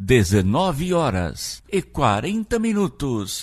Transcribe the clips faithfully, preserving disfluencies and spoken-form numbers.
dezenove horas e quarenta minutos.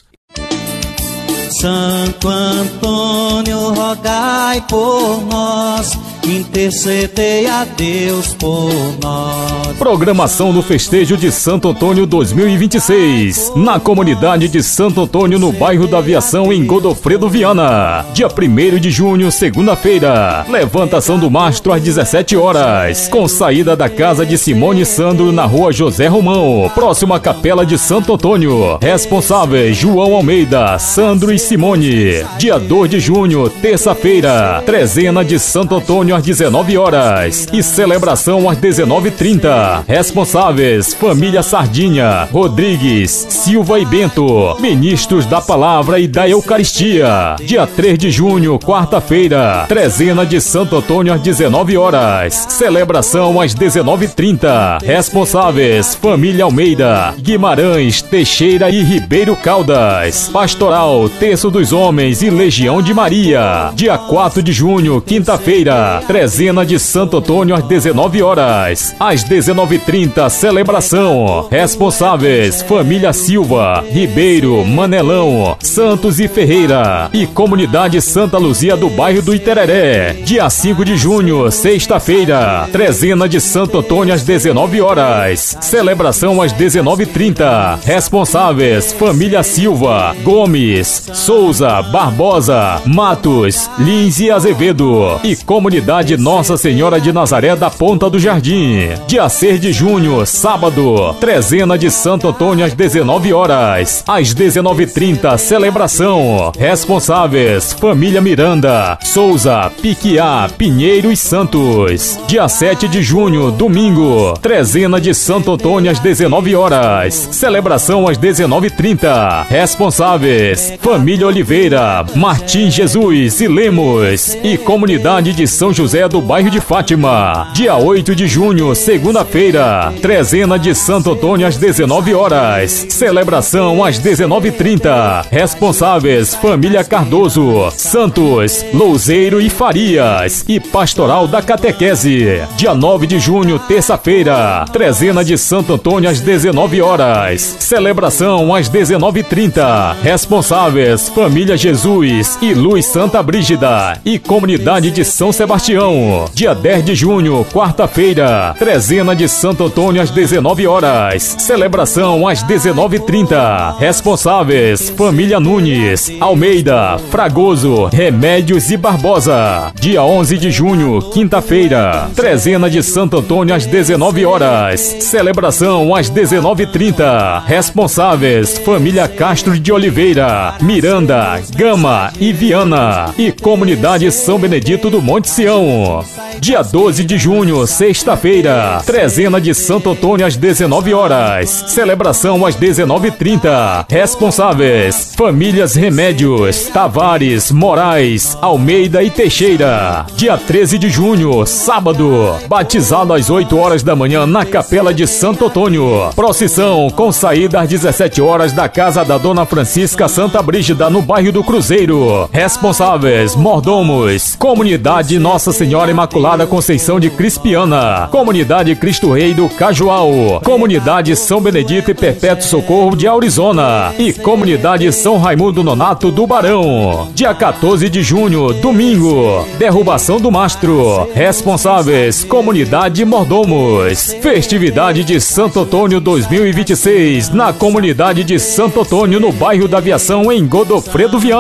Santo Antônio, rogai por nós, intercedei a Deus por nós. Programação do festejo de Santo Antônio dois mil e vinte e seis, na comunidade de Santo Antônio, no bairro da Aviação, em Godofredo Viana. Dia primeiro de junho, segunda-feira. Levantação do mastro às dezessete horas, com saída da casa de Simone e Sandro, na rua José Romão, próximo à Capela de Santo Antônio. Responsáveis: João Almeida, Sandro e Simone. Dia dois de junho, terça-feira. Trezena de Santo Antônio às dezenove horas e celebração às dezenove e trinta. Responsáveis: família Sardinha, Rodrigues, Silva e Bento, ministros da Palavra e da Eucaristia. Dia três de junho, quarta-feira. Trezena de Santo Antônio às dezenove horas. Celebração às dezenove e trinta. Responsáveis: família Almeida, Guimarães, Teixeira e Ribeiro Caldas. Pastoral Terço dos Homens e Legião de Maria. Dia quatro de junho, quinta-feira. Trezena de Santo Antônio às dezenove horas. Às dezenove e trinta, celebração. Responsáveis: família Silva, Ribeiro, Manelão, Santos e Ferreira e comunidade Santa Luzia do bairro do Itereré. Dia cinco de junho, sexta-feira. Trezena de Santo Antônio às dezenove horas. Celebração às dezenove e trinta. Responsáveis: família Silva, Gomes, Souza, Barbosa, Matos, Lins e Azevedo e comunidade Nossa Senhora de Nazaré da Ponta do Jardim. Dia seis de junho, sábado. Trezena de Santo Antônio às dezenove horas. Às dezenove e trinta, celebração. Responsáveis: família Miranda, Souza, Piquiá, Pinheiro e Santos. Dia sete de junho, domingo. Trezena de Santo Antônio às dezenove horas. Celebração às dezenove e trinta. Responsáveis: família Oliveira, Martim Jesus e Lemos e comunidade de São José do bairro de Fátima. Dia oito de junho, segunda-feira. Trezena de Santo Antônio às dezenove horas. Celebração às dezenove e trinta. Responsáveis: família Cardoso, Santos, Louzeiro e Farias e pastoral da catequese. Dia nove de junho, terça-feira. Trezena de Santo Antônio às dezenove horas. Celebração às dezenove e trinta. Responsáveis: família Jesus e Luz Santa Brígida e comunidade de São Sebastião. Dia dez de junho, quarta-feira. Trezena de Santo Antônio às dezenove horas. Celebração às dezenove e trinta. Responsáveis: família Nunes, Almeida, Fragoso, Remédios e Barbosa. Dia onze de junho, quinta-feira. Trezena de Santo Antônio às dezenove horas. Celebração às dezenove e trinta. Responsáveis: família Castro de Oliveira, Miranda, Gama e Viana e comunidade São Benedito do Monte Sião. Dia doze de junho, sexta-feira. Trezena de Santo Antônio às dezenove horas. Celebração às dezenove e trinta. Responsáveis: famílias Remédios, Tavares, Moraes, Almeida e Teixeira. Dia treze de junho, sábado. Batizado às oito horas da manhã na Capela de Santo Antônio. Procissão com saída às dezessete horas da casa da Dona Francisca Santa Brígida, no bairro do Cruzeiro. Responsáveis: mordomos, comunidade Nossa Senhora Imaculada Conceição de Crispiana, comunidade Cristo Rei do Cajual, comunidade São Benedito e Perpétuo Socorro de Aurizona e comunidade São Raimundo Nonato do Barão. Dia quatorze de junho, domingo. Derrubação do mastro. Responsáveis: comunidade Mordomos. Festividade de Santo Antônio dois mil e vinte e seis na comunidade de Santo Antônio, no bairro da Aviação, em Godofredo Viana.